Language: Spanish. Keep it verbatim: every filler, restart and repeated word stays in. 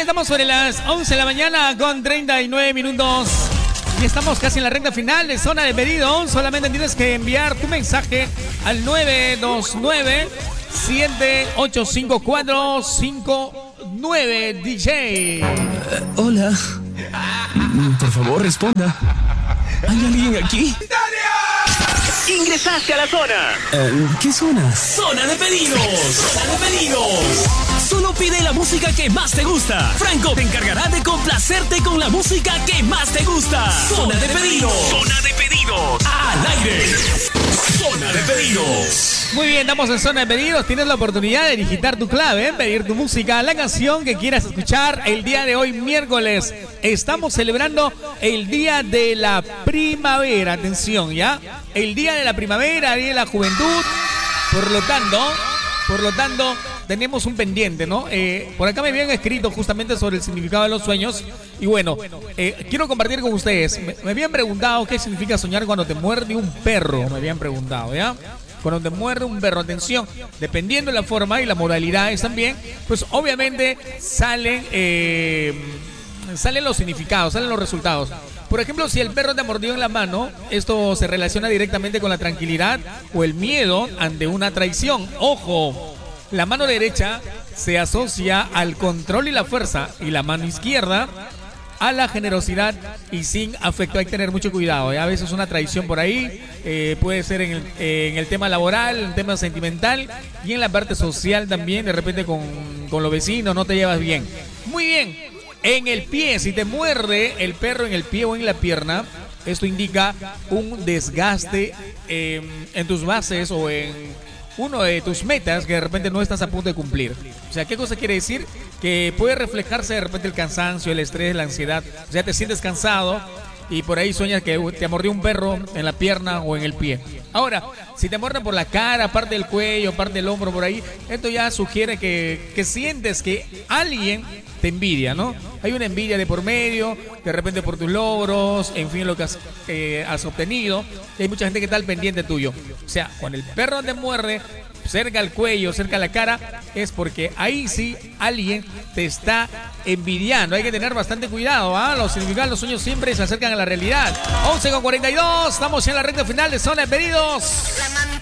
estamos sobre las once de la mañana con treinta y nueve minutos. Y estamos casi en la recta final de Zona de Pedido. Solamente tienes que enviar tu mensaje al nueve dos nueve, siete ocho cinco cuatro cinco nueve D J. Uh, hola. Por favor, responda. ¿Hay alguien aquí? Ingresaste a la zona. Uh, ¿Qué zona? Zona de pedidos. Zona de pedidos. Solo pide la música que más te gusta. Franco te encargará de complacerte con la música que más te gusta. Zona de pedidos. Zona de pedidos. Al aire. Zona de pedidos. Muy bien, estamos en Zona de Pedidos. Tienes la oportunidad de digitar tu clave, pedir tu música, la canción que quieras escuchar el día de hoy, miércoles. Estamos celebrando el Día de la Primavera. Atención, ¿ya? El Día de la Primavera, Día de la Juventud. Por lo tanto, por lo tanto, tenemos un pendiente, ¿no? Eh, por acá me habían escrito justamente sobre el significado de los sueños. Y bueno, eh, quiero compartir con ustedes. Me, me habían preguntado qué significa soñar cuando te muerde un perro. Me habían preguntado, ¿ya? Cuando te muerde un perro, atención, dependiendo de la forma y las modalidades también, pues obviamente salen, eh, salen los significados, salen los resultados. Por ejemplo, si el perro te mordió en la mano, esto se relaciona directamente con la tranquilidad o el miedo ante una traición. ¡Ojo! La mano derecha se asocia al control y la fuerza, y la mano izquierda a la generosidad y sin afecto. Hay que tener mucho cuidado, ¿eh? A veces una traición por ahí eh, puede ser en el, eh, en el tema laboral, en el tema sentimental y en la parte social también. De repente con, con los vecinos no te llevas bien. Muy bien, en el pie, si te muerde el perro en el pie o en la pierna, esto indica un desgaste eh, en tus bases o en uno de tus metas que de repente no estás a punto de cumplir. O sea, ¿qué cosa quiere decir? Que puede reflejarse de repente el cansancio, el estrés, la ansiedad. O sea, te sientes cansado y por ahí sueñas que te mordió un perro en la pierna o en el pie. Ahora, si te muerden por la cara, parte del cuello, parte del hombro, por ahí, esto ya sugiere que, que sientes que alguien te envidia, ¿no? Hay una envidia de por medio, de repente por tus logros, en fin, lo que has, eh, has obtenido. Y hay mucha gente que está al pendiente tuyo. O sea, cuando el perro te muerde cerca al cuello, cerca a la cara, es porque ahí sí alguien te está envidiando. Hay que tener bastante cuidado, ¿ah? Los significados, los sueños siempre se acercan a la realidad. once con cuarenta y dos, estamos ya en la recta final de Zona de Pedidos.